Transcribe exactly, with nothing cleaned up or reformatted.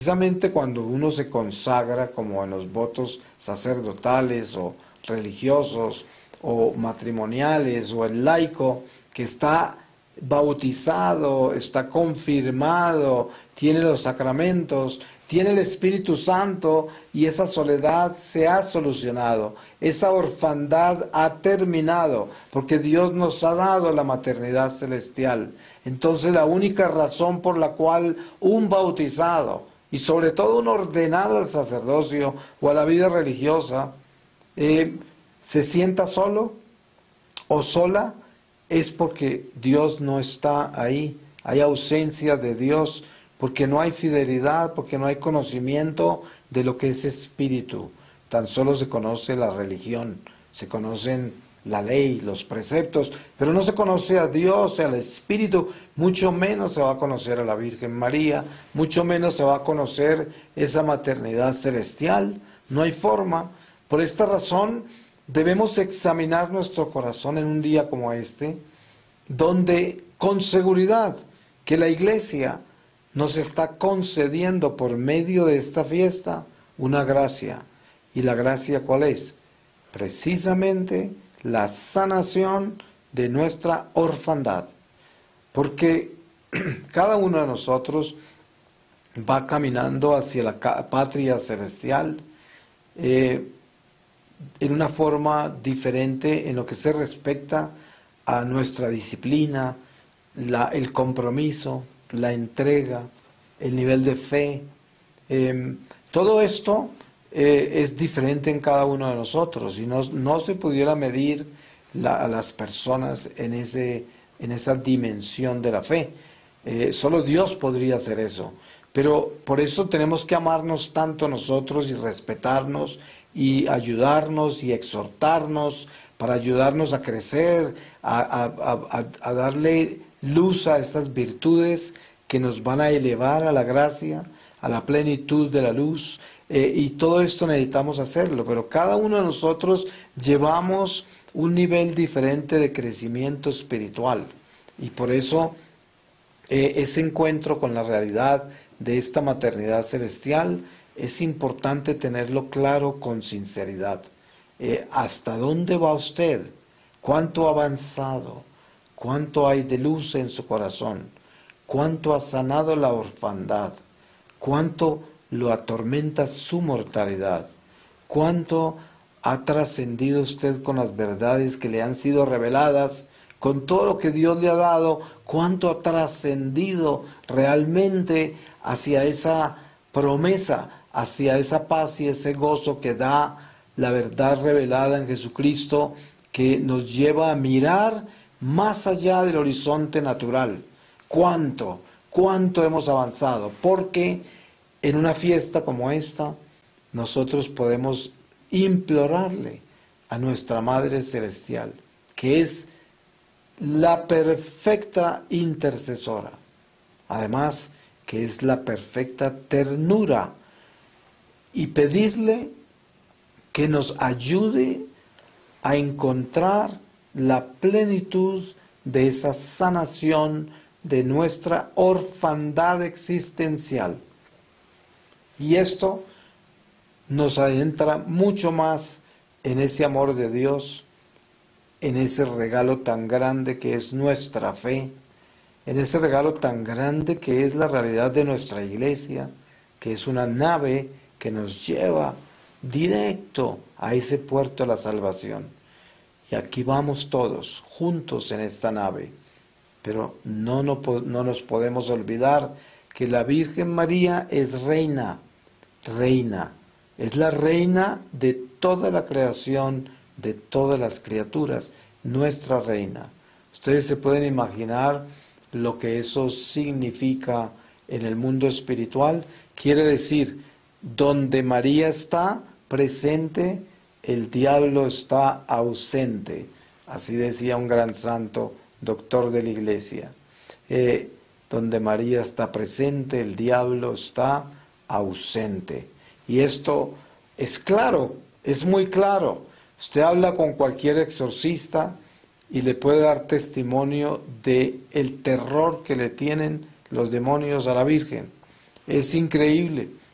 Precisamente cuando uno se consagra, como en los votos sacerdotales o religiosos o matrimoniales, o el laico que está bautizado, está confirmado, tiene los sacramentos, tiene el Espíritu Santo, y esa soledad se ha solucionado, esa orfandad ha terminado, porque Dios nos ha dado la maternidad celestial. Entonces la única razón por la cual un bautizado, y sobre todo un ordenado al sacerdocio o a la vida religiosa, eh, se sienta solo o sola, es porque Dios no está ahí, hay ausencia de Dios, porque no hay fidelidad, porque no hay conocimiento de lo que es espíritu. Tan solo se conoce la religión, se conocen la ley, los preceptos, pero no se conoce a Dios, al Espíritu, mucho menos se va a conocer a la Virgen María, mucho menos se va a conocer esa maternidad celestial. No hay forma. Por esta razón debemos examinar nuestro corazón en un día como este, donde con seguridad que la Iglesia nos está concediendo por medio de esta fiesta una gracia. ¿Y la gracia cuál es? Precisamente la sanación de nuestra orfandad, porque cada uno de nosotros va caminando hacia la patria celestial eh, en una forma diferente en lo que se respecta a nuestra disciplina, la, el compromiso, la entrega, el nivel de fe. Eh, todo esto Eh, es diferente en cada uno de nosotros, y no, no se pudiera medir la, a las personas en, ese, en esa dimensión de la fe. Eh, solo Dios podría hacer eso. Pero por eso tenemos que amarnos tanto nosotros y respetarnos y ayudarnos y exhortarnos para ayudarnos a crecer, a, a, a, a darle luz a estas virtudes que nos van a elevar a la gracia, a la plenitud de la luz. Eh, y todo esto necesitamos hacerlo, pero cada uno de nosotros llevamos un nivel diferente de crecimiento espiritual, y por eso eh, ese encuentro con la realidad de esta maternidad celestial es importante tenerlo claro con sinceridad. Eh, ¿hasta dónde va usted? ¿Cuánto ha avanzado? ¿Cuánto hay de luz en su corazón? ¿Cuánto ha sanado la orfandad? ¿Cuánto lo atormenta su mortalidad? ¿Cuánto ha trascendido usted con las verdades que le han sido reveladas, con todo lo que Dios le ha dado? ¿Cuánto ha trascendido realmente hacia esa promesa, hacia esa paz y ese gozo que da la verdad revelada en Jesucristo, que nos lleva a mirar más allá del horizonte natural? ¿Cuánto, cuánto hemos avanzado? Porque en una fiesta como esta, nosotros podemos implorarle a nuestra Madre Celestial, que es la perfecta intercesora, además que es la perfecta ternura, y pedirle que nos ayude a encontrar la plenitud de esa sanación de nuestra orfandad existencial. Y esto nos adentra mucho más en ese amor de Dios, en ese regalo tan grande que es nuestra fe, en ese regalo tan grande que es la realidad de nuestra iglesia, que es una nave que nos lleva directo a ese puerto de la salvación. Y aquí vamos todos juntos en esta nave, pero no, no, no nos podemos olvidar que la Virgen María es reina, reina, es la reina de toda la creación, de todas las criaturas, nuestra reina. Ustedes se pueden imaginar lo que eso significa en el mundo espiritual. Quiere decir, donde María está presente, el diablo está ausente. Así decía un gran santo, doctor de la Iglesia. Eh, donde María está presente, el diablo está ausente. Y esto es claro, es muy claro. Usted habla con cualquier exorcista y le puede dar testimonio de el terror que le tienen los demonios a la Virgen. Es increíble.